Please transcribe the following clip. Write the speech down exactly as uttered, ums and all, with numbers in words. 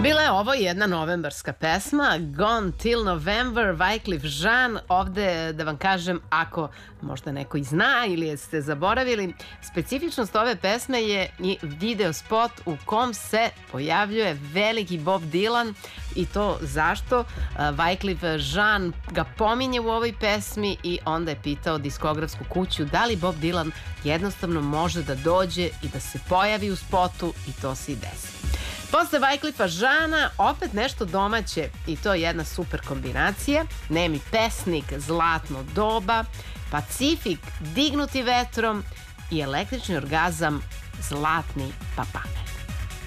Bila je ovo jedna novembarska pesma, Gone Till November, Wyclef Jean. Ovde, da vam kažem, ako možda neko i zna ili ste zaboravili, specifičnost ove pesme je i video spot u kom se pojavljuje veliki Bob Dylan. I to zašto? Wyclef Jean ga pominje u ovoj pesmi i onda je pitao diskografsku kuću da li Bob Dylan jednostavno može da dođe i da se pojavi u spotu, i to se i desi. Posle Wyclefa Jeana opet nešto domaće, i to je jedna super kombinacija. Nemi pesnik, Zlatno doba, Pacifik, Dignuti vetrom i električni orgazam, Zlatni papagaj.